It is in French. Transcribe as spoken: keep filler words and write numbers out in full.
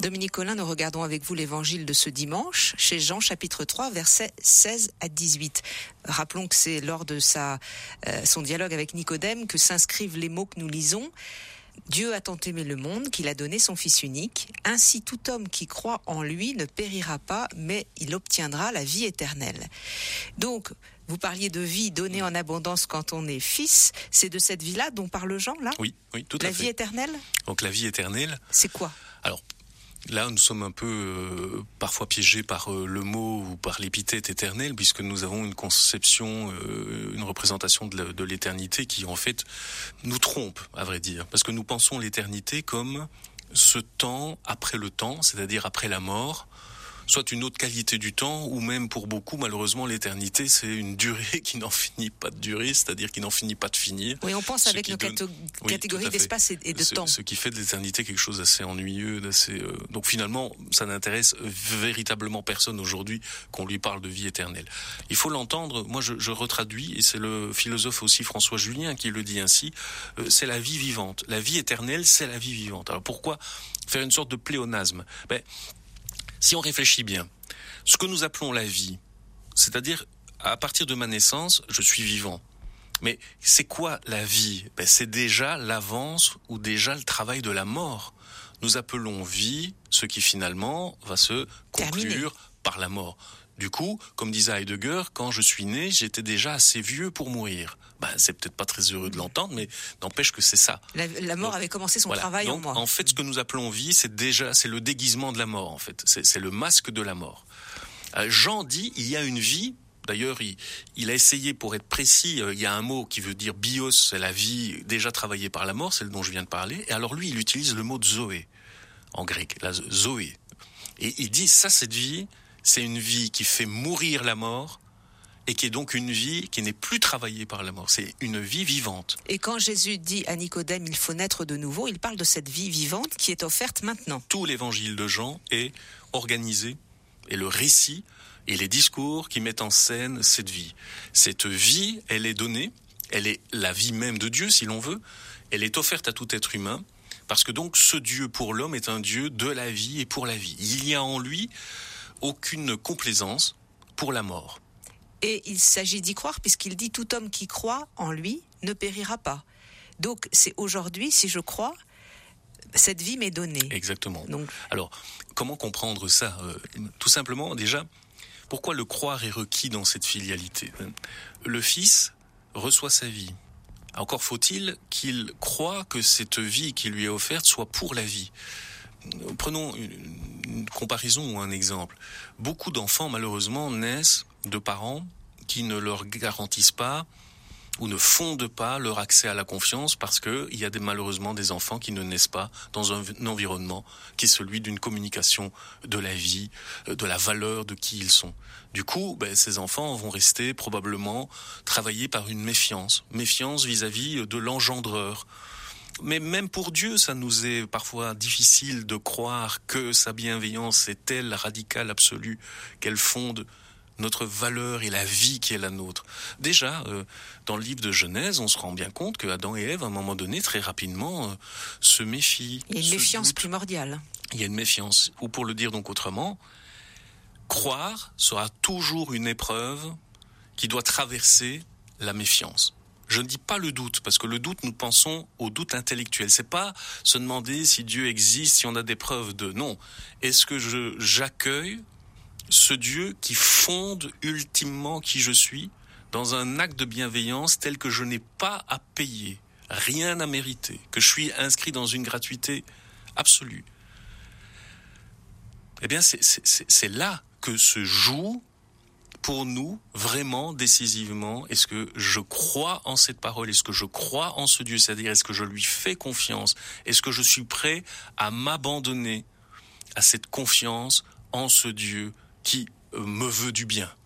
Dominique Collin, nous regardons avec vous l'évangile de ce dimanche, chez Jean chapitre trois, versets seize à dix-huit. Rappelons que c'est lors de sa, euh, son dialogue avec Nicodème que s'inscrivent les mots que nous lisons. Dieu a tant aimé le monde qu'il a donné son Fils unique. Ainsi, tout homme qui croit en lui ne périra pas, mais il obtiendra la vie éternelle. Donc, vous parliez de vie donnée en abondance quand on est fils. C'est de cette vie-là dont parle Jean, là ? Oui, oui, tout à la fait. La vie éternelle ? Donc la vie éternelle... C'est quoi ? Alors, là, nous sommes un peu euh, parfois piégés par euh, le mot ou par l'épithète éternelle, puisque nous avons une conception, euh, une représentation de, la, de l'éternité qui, en fait, nous trompe, à vrai dire. Parce que nous pensons l'éternité comme ce temps après le temps, c'est-à-dire après la mort, soit une autre qualité du temps, ou même pour beaucoup, malheureusement, l'éternité, c'est une durée qui n'en finit pas de durer, c'est-à-dire qui n'en finit pas de finir. Oui, on pense avec nos donne... cato- oui, catégories d'espace et, et de ce, temps. Ce qui fait de l'éternité quelque chose d'assez ennuyeux, d'assez... Euh... Donc finalement, ça n'intéresse véritablement personne aujourd'hui qu'on lui parle de vie éternelle. Il faut l'entendre, moi je, je retraduis, et c'est le philosophe aussi François Julien qui le dit ainsi, euh, c'est la vie vivante. La vie éternelle, c'est la vie vivante. Alors pourquoi faire une sorte de pléonasme ? Ben, si on réfléchit bien, ce que nous appelons la vie, c'est-à-dire à partir de ma naissance, je suis vivant. Mais c'est quoi la vie ? Ben, c'est déjà l'avance ou déjà le travail de la mort. Nous appelons vie ce qui finalement va se conclure Terminé. Par la mort. Du coup, comme disait Heidegger, quand je suis né, j'étais déjà assez vieux pour mourir. Ben, c'est peut-être pas très heureux de l'entendre, mais n'empêche que c'est ça. La, la mort donc, avait commencé son voilà. travail donc, en moi. En fait, ce que nous appelons vie, c'est déjà, c'est le déguisement de la mort, en fait. C'est, c'est le masque de la mort. Euh, Jean dit, il y a une vie. D'ailleurs, il, il a essayé, pour être précis, euh, il y a un mot qui veut dire bios, c'est la vie déjà travaillée par la mort, c'est le dont je viens de parler. Et alors lui, il utilise le mot zoé, en grec, la zoé. Et il dit, ça, cette vie, c'est une vie qui fait mourir la mort, et qui est donc une vie qui n'est plus travaillée par la mort. C'est une vie vivante. Et quand Jésus dit à Nicodème, il faut naître de nouveau, il parle de cette vie vivante qui est offerte maintenant. Tout l'évangile de Jean est organisé, et le récit et les discours qui mettent en scène cette vie. Cette vie, elle est donnée, elle est la vie même de Dieu, si l'on veut, elle est offerte à tout être humain, parce que donc ce Dieu pour l'homme est un Dieu de la vie et pour la vie. Il n'y a en lui aucune complaisance pour la mort. Et il s'agit d'y croire, puisqu'il dit « tout homme qui croit en lui ne périra pas ». Donc c'est aujourd'hui, si je crois, cette vie m'est donnée. Exactement. Donc... Alors, comment comprendre ça ? euh, Tout simplement, déjà, pourquoi le croire est requis dans cette filialité ? Le Fils reçoit sa vie. Encore faut-il qu'il croie que cette vie qui lui est offerte soit pour la vie. Prenons une, une comparaison ou un exemple. Beaucoup d'enfants, malheureusement, naissent de parents qui ne leur garantissent pas ou ne fondent pas leur accès à la confiance parce qu'il y a des, malheureusement des enfants qui ne naissent pas dans un, un environnement qui est celui d'une communication de la vie, de la valeur de qui ils sont. Du coup, ben, ces enfants vont rester probablement travaillés par une méfiance, méfiance vis-à-vis de l'engendreur. Mais même pour Dieu, ça nous est parfois difficile de croire que sa bienveillance est telle, radicale, absolue, qu'elle fonde notre valeur et la vie qui est la nôtre. Déjà, euh, dans le livre de Genèse, on se rend bien compte que Adam et Ève, à un moment donné, très rapidement, euh, se méfient. Il y a une méfiance doutent. primordiale. Il y a une méfiance. Ou pour le dire donc autrement, croire sera toujours une épreuve qui doit traverser la méfiance. Je ne dis pas le doute, parce que le doute, nous pensons au doute intellectuel. C'est pas se demander si Dieu existe, si on a des preuves de... Non. Est-ce que je, j'accueille ce Dieu qui fonde ultimement qui je suis dans un acte de bienveillance tel que je n'ai pas à payer, rien à mériter, que je suis inscrit dans une gratuité absolue. Eh bien, c'est, c'est, c'est, c'est là que se joue pour nous, vraiment, décisivement, est-ce que je crois en cette parole? Est-ce que je crois en ce Dieu? C'est-à-dire, est-ce que je lui fais confiance? Est-ce que je suis prêt à m'abandonner à cette confiance en ce Dieu qui me veut du bien?